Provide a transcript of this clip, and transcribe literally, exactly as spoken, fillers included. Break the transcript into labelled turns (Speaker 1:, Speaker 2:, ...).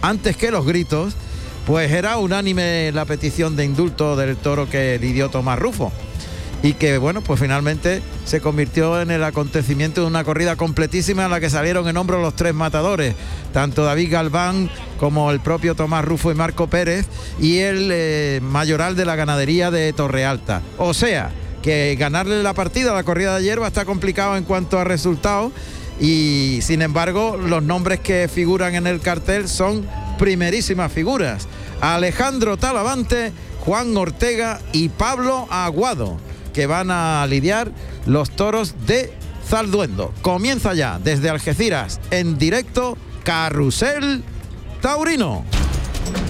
Speaker 1: antes que los gritos, pues era unánime la petición de indulto del toro que lidió Tomás Rufo. Y que, bueno, pues finalmente se convirtió en el acontecimiento de una corrida completísima en la que salieron en hombros los tres matadores, tanto David Galván como el propio Tomás Rufo y Marco Pérez, y el eh, mayoral de la ganadería de Torrealta. O sea, que ganarle la partida a la corrida de ayer va a estar complicado en cuanto a resultados, y sin embargo los nombres que figuran en el cartel son primerísimas figuras: Alejandro Talavante, Juan Ortega y Pablo Aguado, que van a lidiar los toros de Zalduendo. Comienza ya desde Algeciras en directo Carrusel Taurino.